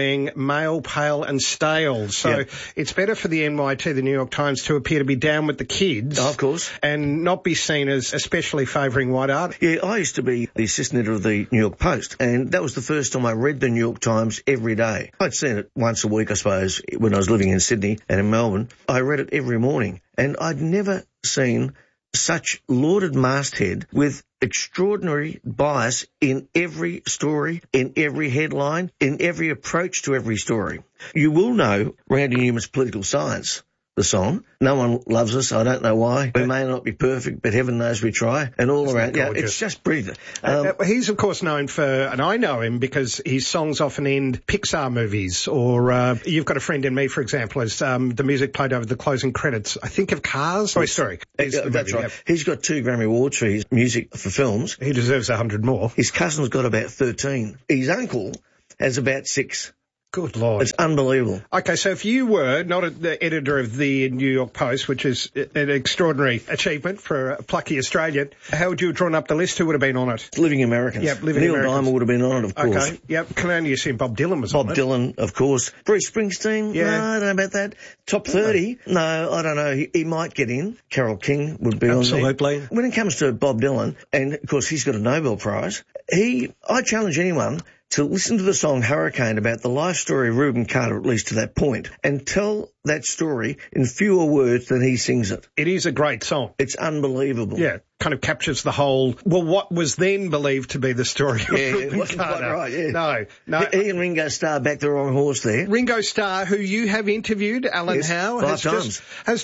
being male, pale and stale. So it's better for the NYT, the New York Times, to appear to be down with the kids. Of course. And not be seen as especially favouring white art. Yeah, I used to be the assistant editor of the New York Post, and that was the first time I read the New York Times every day. I'd seen it once a week, I suppose, when I was living in Sydney and in Melbourne. I read it every morning, and I'd never seen such lauded masthead with extraordinary bias in every story, in every headline, in every approach to every story. You will know Randy Newman's Political Science, the song. No one loves us. I don't know why. We may not be perfect, but heaven knows we try. And all around. Yeah, it's just brilliant. He's, of course, known for, and I know him because his songs often end Pixar movies, or You've Got a Friend in Me, for example, as the music played over the closing credits. I think of Cars. Toy Story. That's right. He's got 2 Grammy Awards for his music for films. He deserves 100 more. His cousin's got about 13. His uncle has about 6. Good Lord. It's unbelievable. Okay, so if you were not the editor of the New York Post, which is an extraordinary achievement for a plucky Australian, how would you have drawn up the list? Who would have been on it? Living Americans. Yep, Living Neil Americans. Diamond would have been on it, of course. Okay, yep. Can only assume Bob Dylan was on it. Bob Dylan, of course. Bruce Springsteen? Yeah. No, I don't know about that. Top 30? No, I don't know. He might get in. Carole King would be Absolutely. on there. When it comes to Bob Dylan, and of course he's got a Nobel Prize, I challenge anyone to listen to the song Hurricane about the life story of Reuben Carter, at least to that point, and tell that story in fewer words than he sings it. It is a great song. It's unbelievable. Yeah, kind of captures the whole, what was then believed to be the story of Reuben wasn't Carter. quite right, yeah. No. He and Ringo Starr backed the wrong horse there. Ringo Starr, who you have interviewed, Alan Howe, 5 times.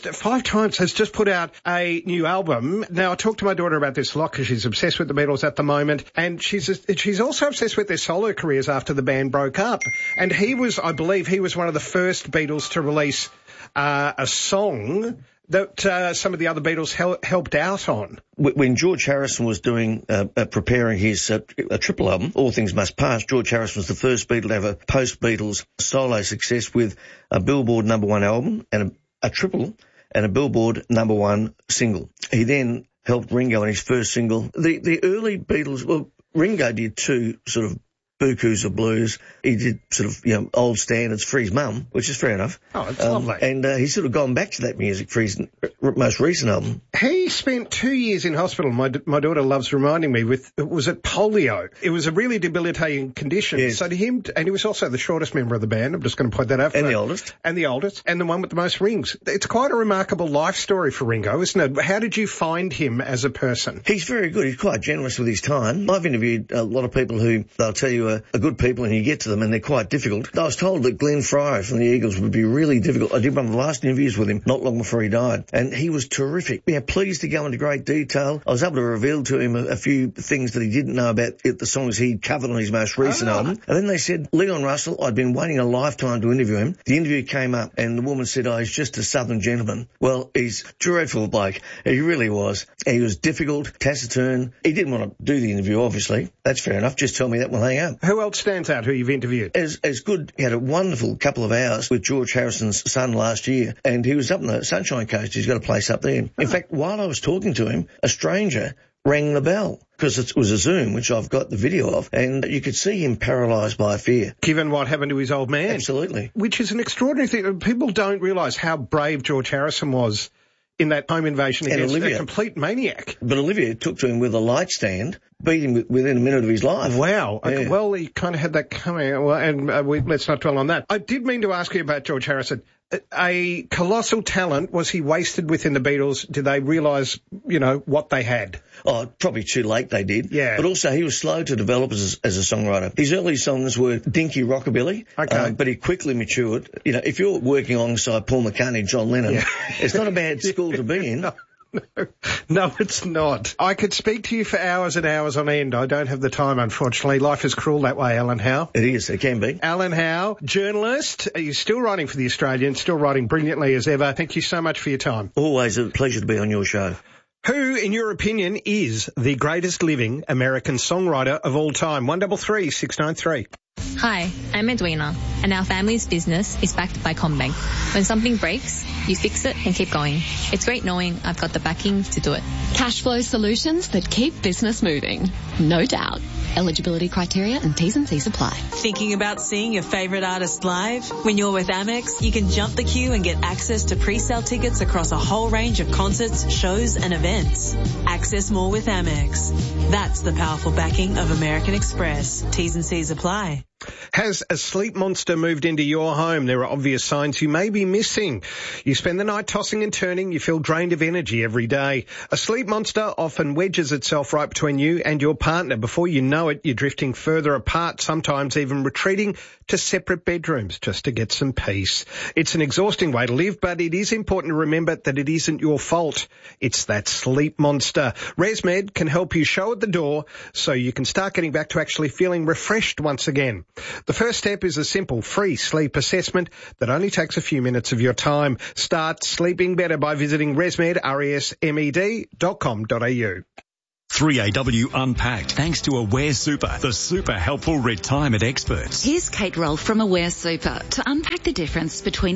has just put out a new album. Now, I talked to my daughter about this a lot because she's obsessed with the Beatles at the moment, and she's also obsessed with their solo careers after the band broke up. And I believe he was one of the first Beatles to release a song that some of the other Beatles helped out on. When George Harrison was preparing his triple album, All Things Must Pass, George Harrison was the first Beatle to have a post-Beatles solo success with a Billboard #1 album and a triple and a Billboard #1 single. He then helped Ringo on his first single. The early Beatles, well, Ringo did 2 sort of bukus of blues. He did sort of, old standards for his mum, which is fair enough. Oh, it's lovely. And he's sort of gone back to that music for his most recent album. He spent 2 years in hospital. My daughter loves reminding me was it polio? It was a really debilitating condition. Yes. So to him, and he was also the shortest member of the band. I'm just going to point that out. And the oldest. And the oldest. And the one with the most rings. It's quite a remarkable life story for Ringo, isn't it? How did you find him as a person? He's very good. He's quite generous with his time. I've interviewed a lot of people who they'll tell you are good people and you get to them and they're quite difficult. I was told that Glenn Frey from the Eagles would be really difficult. I did one of the last interviews with him not long before he died, and he was terrific. Yeah, pleased to go into great detail. I was able to reveal to him a few things that he didn't know about the songs he'd covered on his most recent album. And then they said, Leon Russell, I'd been waiting a lifetime to interview him. The interview came up and the woman said, he's just a southern gentleman. Well, he's a dreadful bloke. He really was. He was difficult, taciturn. He didn't want to do the interview, obviously. That's fair enough. Just tell me that, we'll hang up. Who else stands out who you've interviewed? As good. He had a wonderful couple of hours with George Harrison's son last year, and he was up on the Sunshine Coast. He's got a place up there. In fact, while I was talking to him, a stranger rang the bell because it was a Zoom, which I've got the video of, and you could see him paralysed by fear. Given what happened to his old man. Absolutely. Which is an extraordinary thing. People don't realise how brave George Harrison was in that home invasion against a complete maniac. But Olivia took to him with a light stand, beat him within a minute of his life. Wow. Yeah. Okay, well, he kind of had that coming. Well, and let's not dwell on that. I did mean to ask you about George Harrison. A colossal talent. Was he wasted within the Beatles? Did they realise, what they had? Oh, probably too late they did. Yeah. But also he was slow to develop as a songwriter. His early songs were dinky rockabilly. Okay. But he quickly matured. If you're working alongside Paul McCartney and John Lennon, it's not a bad school to be in. No, it's not. I could speak to you for hours and hours on end. I don't have the time, unfortunately. Life is cruel that way, Alan Howe. It is. It can be. Alan Howe, journalist. You're still writing for The Australian, still writing brilliantly as ever. Thank you so much for your time. Always a pleasure to be on your show. Who, in your opinion, is the greatest living American songwriter of all time? 133 693. Hi, I'm Edwina, and our family's business is backed by CommBank. When something breaks, you fix it and keep going. It's great knowing I've got the backing to do it. Cash flow solutions that keep business moving. No doubt. Eligibility criteria and T's and C's apply. Thinking about seeing your favourite artist live? When you're with Amex, you can jump the queue and get access to pre-sale tickets across a whole range of concerts, shows and events. Access more with Amex. That's the powerful backing of American Express. T's and C's apply. Has a sleep monster moved into your home? There are obvious signs you may be missing. You spend the night tossing and turning. You feel drained of energy every day. A sleep monster often wedges itself right between you and your partner. Before you know it, you're drifting further apart, sometimes even retreating to separate bedrooms just to get some peace. It's an exhausting way to live, but it is important to remember that it isn't your fault. It's that sleep monster. ResMed can help you show at the door so you can start getting back to actually feeling refreshed once again. The first step is a simple free sleep assessment that only takes a few minutes of your time. Start sleeping better by visiting ResMed, resmed.com.au. 3AW Unpacked, thanks to Aware Super, the super helpful retirement experts. Here's Kate Roll from Aware Super to unpack the difference between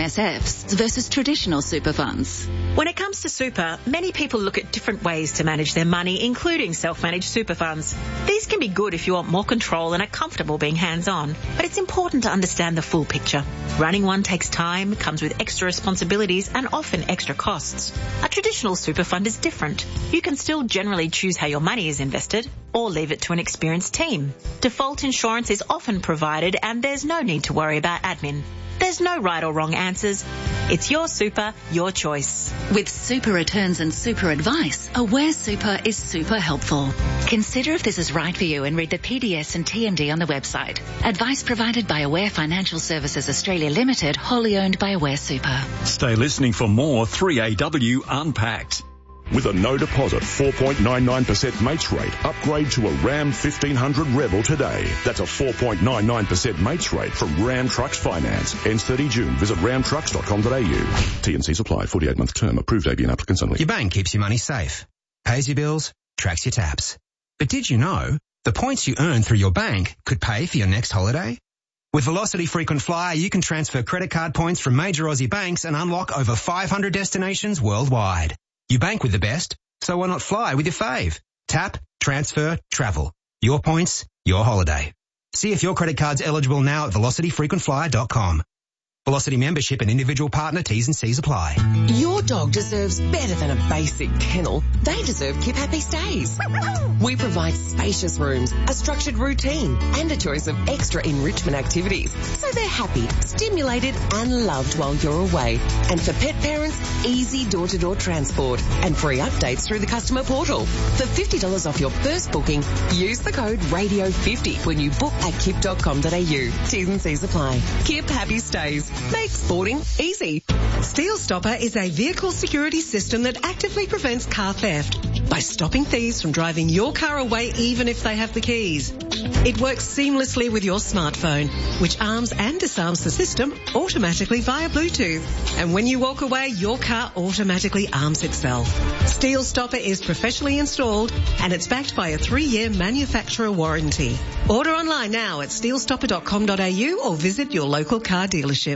SMSFs versus traditional super funds. When it comes to super, many people look at different ways to manage their money, including self-managed super funds. These can be good if you want more control and are comfortable being hands-on, but it's important to understand the full picture. Running one takes time, comes with extra responsibilities and often extra costs. A traditional super fund is different. You can still generally choose how your money is invested or leave it to an experienced team. Default insurance is often provided and there's no need to worry about admin. There's no right or wrong answers. It's your super, your choice. With super returns and super advice, Aware Super is super helpful. Consider if this is right for you and read the PDS and TMD on the website. Advice provided by Aware Financial Services Australia Limited, wholly owned by Aware Super. Stay listening for more 3AW Unpacked. With a no deposit 4.99% mates rate, upgrade to a Ram 1500 Rebel today. That's a 4.99% mates rate from Ram Trucks Finance. Ends 30 June. Visit ramtrucks.com.au. T&Cs apply. 48-month term. Approved ABN applicants only. Your bank keeps your money safe, pays your bills, tracks your taps. But did you know the points you earn through your bank could pay for your next holiday? With Velocity Frequent Flyer, you can transfer credit card points from major Aussie banks and unlock over 500 destinations worldwide. You bank with the best, so why not fly with your fave? Tap, transfer, travel. Your points, your holiday. See if your credit card's eligible now at velocityfrequentflyer.com. Velocity membership and individual partner T's and C's apply. Your dog deserves better than a basic kennel. They deserve Keep Happy Stays. We provide spacious rooms, a structured routine, and a choice of extra enrichment activities, so they're happy, stimulated, and loved while you're away. And for pet parents, easy door-to-door transport and free updates through the customer portal. For $50 off your first booking, use the code RADIO50 when you book at kip.com.au. T's and C's apply. Keep Happy Stays. Make sporting easy. Steel Stopper is a vehicle security system that actively prevents car theft by stopping thieves from driving your car away even if they have the keys. It works seamlessly with your smartphone, which arms and disarms the system automatically via Bluetooth. And when you walk away, your car automatically arms itself. Steel Stopper is professionally installed and it's backed by a 3-year manufacturer warranty. Order online now at steelstopper.com.au or visit your local car dealership.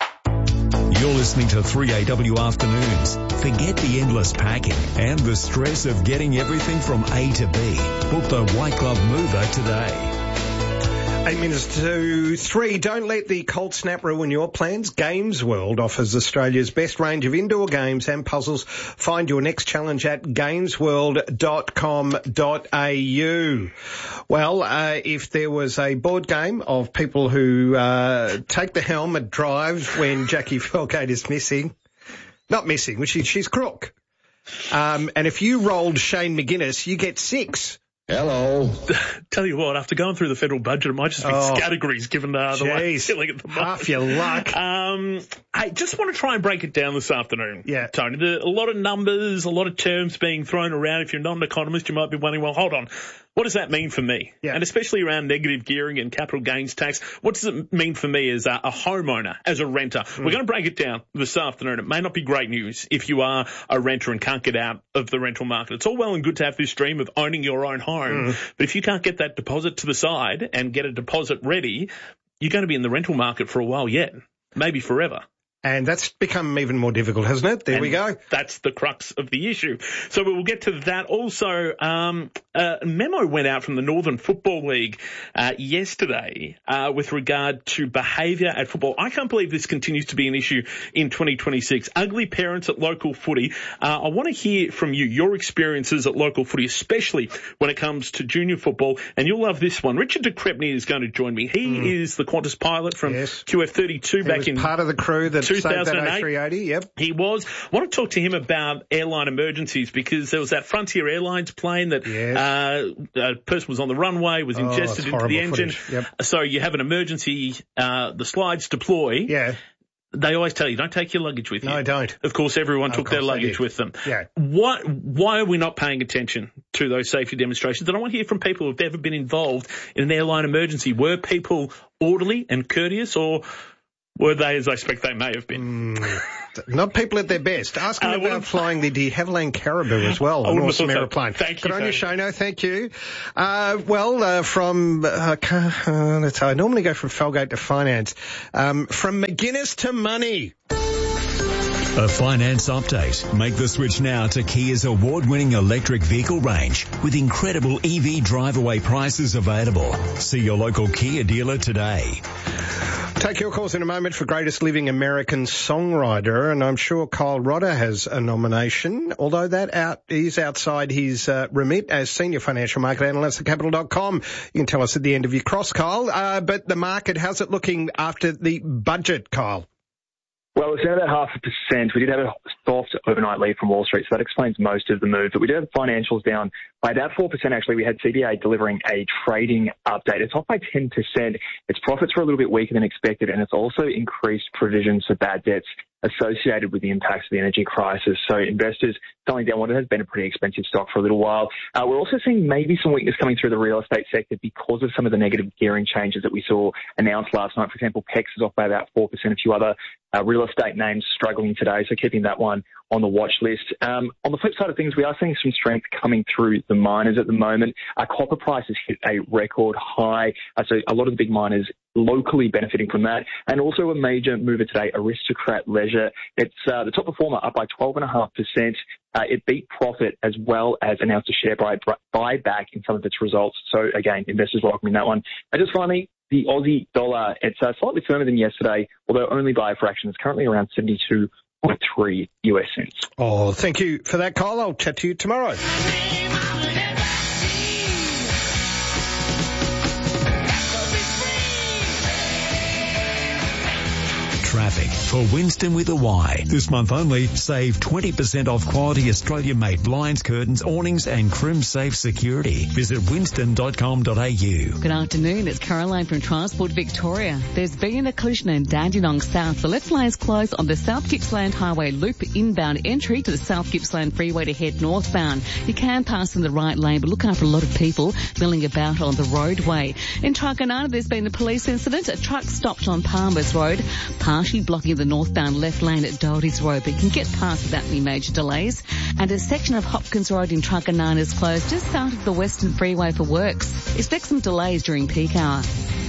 You're listening to 3AW Afternoons. Forget the endless packing and the stress of getting everything from A to B. Book the White Glove Mover today. 8 minutes to 3. Don't let the cold snap ruin your plans. Games World offers Australia's best range of indoor games and puzzles. Find your next challenge at gamesworld.com.au. Well, if there was a board game of people who take the helm and drive when Jackie Felgate is missing, not missing, she's crook. And if you rolled Shane McGuinness, you get 6. Hello. Tell you what, after going through the federal budget, it might just be categories given the way it's feeling at the moment. Half your luck. I just want to try and break it down this afternoon, Tony. A lot of numbers, a lot of terms being thrown around. If you're not an economist, you might be wondering, well, hold on. What does that mean for me? Yeah. And especially around negative gearing and capital gains tax, what does it mean for me as a homeowner, as a renter? We're going to break it down this afternoon. It may not be great news if you are a renter and can't get out of the rental market. It's all well and good to have this dream of owning your own home, but if you can't get that deposit to the side and get a deposit ready, you're going to be in the rental market for a while yet, maybe forever. And that's become even more difficult, hasn't it? There we go. That's the crux of the issue. So we will get to that. Also, a memo went out from the Northern Football League yesterday with regard to behaviour at football. I can't believe this continues to be an issue in 2026. Ugly parents at local footy. I want to hear from you, your experiences at local footy, especially when it comes to junior football. And you'll love this one. Richard de Crespigny is going to join me. He is the Qantas pilot from QF32 back in part of the crew that 2008. A380, yep. He was. I want to talk to him about airline emergencies because there was that Frontier Airlines plane that a person was on the runway, was ingested into the engine. Yep. So you have an emergency, the slides deploy. Yeah. They always tell you, don't take your luggage with you. No, don't. Of course, everyone took their luggage with them. Yeah. Why are we not paying attention to those safety demonstrations? And I want to hear from people who've ever been involved in an airline emergency. Were people orderly and courteous, or were they, as I expect they may have been? Not people at their best. Ask them about flying the de Havilland Caribou as well, an awesome aeroplane. Thank you. Good on you, Shano. Thank you. I normally go from Felgate to finance. From McGuinness to money. A finance update. Make the switch now to Kia's award-winning electric vehicle range with incredible EV drive-away prices available. See your local Kia dealer today. Take your calls in a moment for Greatest Living American Songwriter, and I'm sure Kyle Rodder has a nomination, although that is outside his remit as Senior Financial Market Analyst at Capital.com. You can tell us at the end of your cross, Kyle. But the market, how's it looking after the budget, Kyle? Well, it's down about 0.5%. We did have a soft overnight lead from Wall Street, so that explains most of the move. But we did have financials down by about 4%, actually. We had CBA delivering a trading update. It's off by 10%. Its profits were a little bit weaker than expected, and it's also increased provisions for bad debts associated with the impacts of the energy crisis. So investors selling down what has been a pretty expensive stock for a little while. We're also seeing maybe some weakness coming through the real estate sector because of some of the negative gearing changes that we saw announced last night. For example, PEX is off by about 4%. A few other real estate names struggling today, so keeping that one on the watch list. On the flip side of things, we are seeing some strength coming through the miners at the moment. Our copper price has hit a record high, so a lot of the big miners locally benefiting from that. And also a major mover today, Aristocrat Leisure. It's the top performer, up by 12.5%. It beat profit as well as announced a share buyback in some of its results. So again, investors welcoming that one. And just finally, the Aussie dollar, it's slightly firmer than yesterday, although only by a fraction. It's currently around 72.3 US cents. Oh, thank you for that, Kyle. I'll chat to you tomorrow. Traffic for Winston with a Y. This month only, save 20% off quality Australia-made blinds, curtains, awnings and Crim Safe Security. Visit winston.com.au. Good afternoon, it's Caroline from Transport Victoria. There's been a collision in Dandenong South. The left lane is closed on the South Gippsland Highway Loop inbound entry to the South Gippsland Freeway to head northbound. You can pass in the right lane, but look out for a lot of people milling about on the roadway. In Truganana, there's been a police incident. A truck stopped on Palmer's Road, partially blocking the northbound left lane at Doherty's Road, but you can get past without any major delays. And a section of Hopkins Road in Truganana is closed just south of the Western Freeway for works. Expect some delays during peak hour.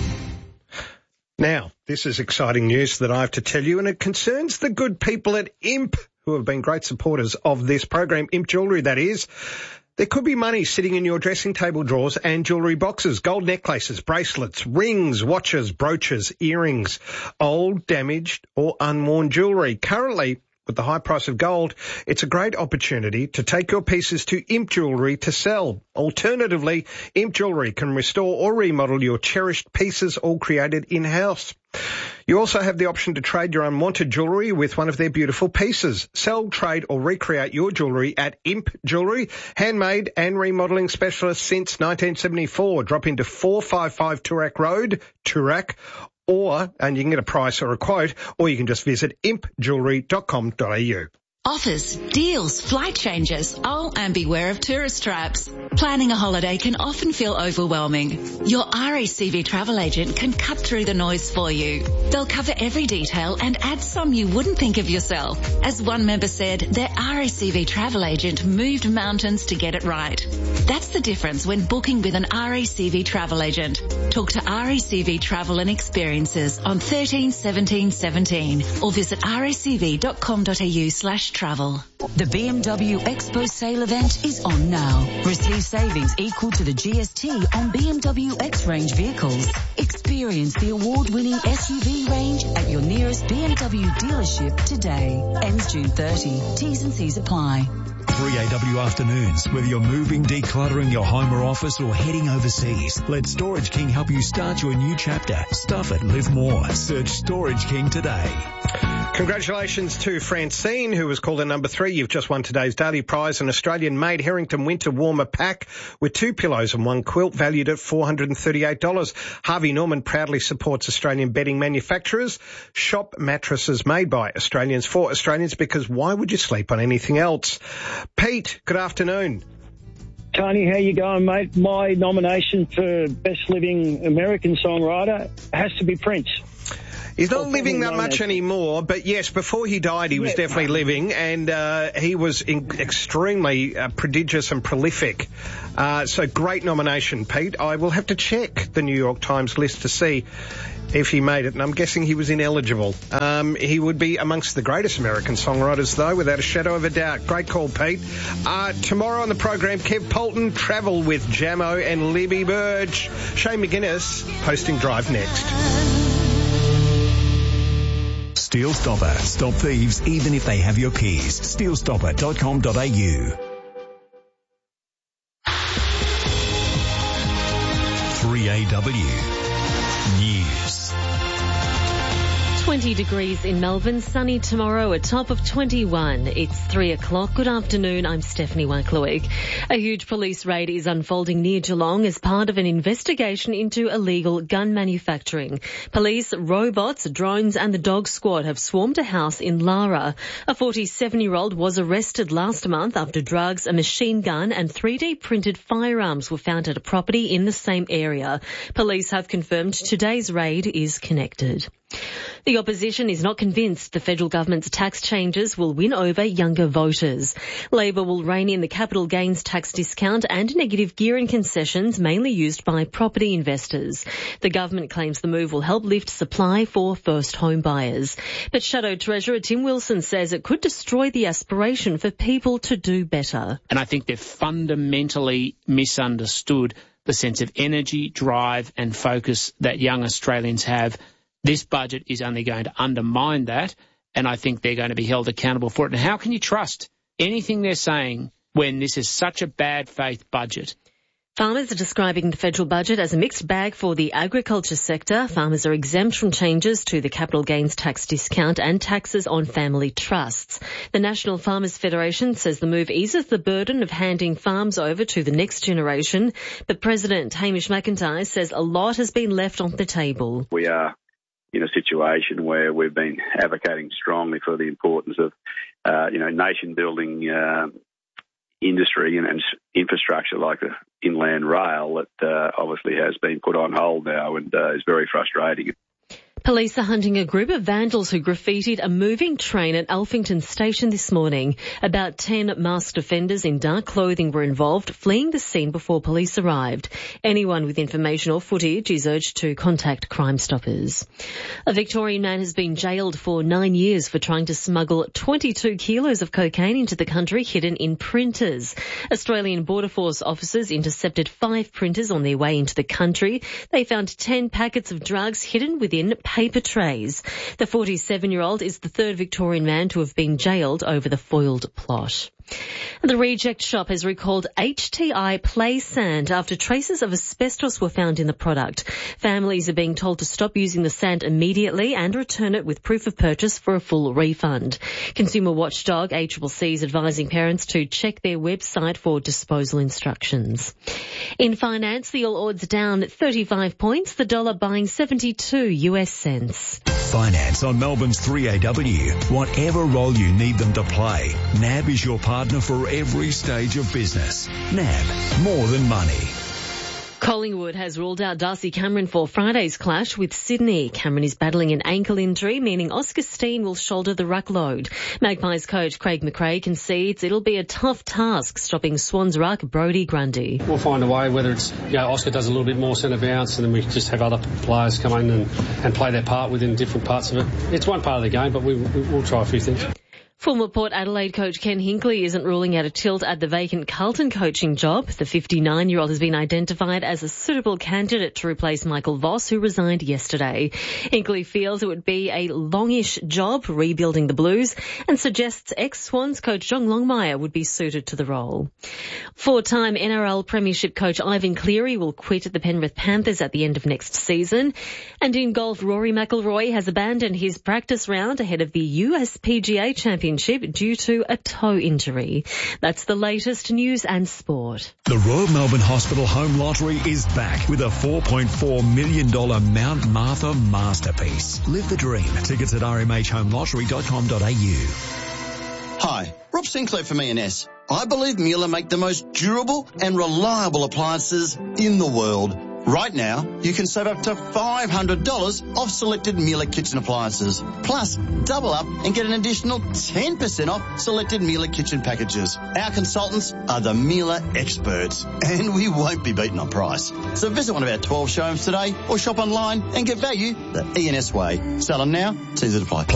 Now, this is exciting news that I have to tell you, and it concerns the good people at Imp, who have been great supporters of this program, Imp Jewellery, that is. There could be money sitting in your dressing table drawers and jewellery boxes, gold necklaces, bracelets, rings, watches, brooches, earrings, old, damaged or unworn jewellery. Currently, with the high price of gold, it's a great opportunity to take your pieces to Imp Jewellery to sell. Alternatively, Imp Jewellery can restore or remodel your cherished pieces, all created in-house. You also have the option to trade your unwanted jewellery with one of their beautiful pieces. Sell, trade or recreate your jewellery at Imp Jewellery, handmade and remodelling specialist since 1974. Drop into 455 Toorak Road, Toorak, and you can get a price or a quote, or you can just visit impjewellery.com.au. Offers, deals, flight changes. Oh, and beware of tourist traps. Planning a holiday can often feel overwhelming. Your RACV travel agent can cut through the noise for you. They'll cover every detail and add some you wouldn't think of yourself. As one member said, their RACV travel agent moved mountains to get it right. That's the difference when booking with an RACV travel agent. Talk to RACV Travel and Experiences on 13 17 17 or visit racv.com.au/travel. The BMW Expo Sale event is on now. Receive savings equal to the GST on BMW X-Range vehicles. Experience the award-winning SUV range at your nearest BMW dealership today. Ends June 30. T's and C's apply. 3AW afternoons, whether you're moving, decluttering your home or office, or heading overseas, let Storage King help you start your new chapter. Stuff it, live more. Search Storage King today. Congratulations to Francine, who was called a number 3. You've just won today's daily prize, an Australian-made Harrington Winter Warmer pack with 2 pillows and 1 quilt, valued at $438. Harvey Norman proudly supports Australian bedding manufacturers. Shop mattresses made by Australians for Australians, because why would you sleep on anything else? Pete, good afternoon. Tony, how you going, mate? My nomination for Best Living American Songwriter has to be Prince. He's not living that much anymore, but yes, before he died, he was definitely living, and he was extremely prodigious and prolific. So great nomination, Pete. I will have to check the New York Times list to see if he made it, and I'm guessing he was ineligible. He would be amongst the greatest American songwriters, though, without a shadow of a doubt. Great call, Pete. Tomorrow on the program, Kev Polton, Travel with Jamo and Libby Burge. Shane McGuinness hosting Drive Next. Steel Stopper. Stop thieves even if they have your keys. Steelstopper.com.au. 3AW News. 20 degrees in Melbourne, sunny tomorrow, a top of 21. It's 3 o'clock. Good afternoon, I'm Stephanie Wacklowick. A huge police raid is unfolding near Geelong as part of an investigation into illegal gun manufacturing. Police, robots, drones and the dog squad have swarmed a house in Lara. A 47-year-old was arrested last month after drugs, a machine gun and 3D printed firearms were found at a property in the same area. Police have confirmed today's raid is connected. The opposition is not convinced the federal government's tax changes will win over younger voters. Labor will rein in the capital gains tax discount and negative gearing concessions mainly used by property investors. The government claims the move will help lift supply for first home buyers. But Shadow Treasurer Tim Wilson says it could destroy the aspiration for people to do better. And I think they've fundamentally misunderstood the sense of energy, drive and focus that young Australians have. This budget is only going to undermine that, and I think they're going to be held accountable for it. And how can you trust anything they're saying when this is such a bad faith budget? Farmers are describing the federal budget as a mixed bag for the agriculture sector. Farmers are exempt from changes to the capital gains tax discount and taxes on family trusts. The National Farmers Federation says the move eases the burden of handing farms over to the next generation. But President Hamish McIntyre says a lot has been left on the table. We are in a situation where we've been advocating strongly for the importance of, nation-building industry and infrastructure like the inland rail that obviously has been put on hold now and is very frustrating. Police are hunting a group of vandals who graffitied a moving train at Alphington Station this morning. About 10 masked offenders in dark clothing were involved, fleeing the scene before police arrived. Anyone with information or footage is urged to contact Crime Stoppers. A Victorian man has been jailed for 9 years for trying to smuggle 22 kilos of cocaine into the country hidden in printers. Australian Border Force officers intercepted 5 printers on their way into the country. They found 10 packets of drugs hidden within paper trays. The 47-year-old is the third Victorian man to have been jailed over the foiled plot. The Reject Shop has recalled HTI Play Sand after traces of asbestos were found in the product. Families are being told to stop using the sand immediately and return it with proof of purchase for a full refund. Consumer watchdog ACCC is advising parents to check their website for disposal instructions. In finance, the All Ords down 35 points, the dollar buying 72 US cents. Finance on Melbourne's 3AW. Whatever role you need them to play, NAB is your partner for every stage of business. NAB, more than money. Collingwood has ruled out Darcy Cameron for Friday's clash with Sydney. Cameron is battling an ankle injury, meaning Oscar Steen will shoulder the ruck load. Magpies coach Craig McRae concedes it'll be a tough task stopping Swans ruck Brodie Grundy. We'll find a way, whether it's, Oscar does a little bit more centre bounce and then we just have other players come in and play their part within different parts of it. It's one part of the game, but we'll try a few things. Former Port Adelaide coach Ken Hinkley isn't ruling out a tilt at the vacant Carlton coaching job. The 59-year-old has been identified as a suitable candidate to replace Michael Voss, who resigned yesterday. Hinkley feels it would be a longish job rebuilding the Blues and suggests ex-Swans coach John Longmire would be suited to the role. Four-time NRL Premiership coach Ivan Cleary will quit at the Penrith Panthers at the end of next season. And in golf, Rory McIlroy has abandoned his practice round ahead of the USPGA Championship due to a toe injury. That's the latest news and sport. The Royal Melbourne Hospital Home Lottery is back with a $4.4 million Mount Martha masterpiece. Live the dream. Tickets at rmhhomeLottery.com.au. Hi, Rob Sinclair from E&S. I believe Miele make the most durable and reliable appliances in the world. Right now, you can save up to $500 off selected Miele kitchen appliances. Plus, double up and get an additional 10% off selected Miele kitchen packages. Our consultants are the Miele experts, and we won't be beaten on price. So visit one of our 12 showrooms today or shop online and get value the E&S way. Sell them now, T's apply.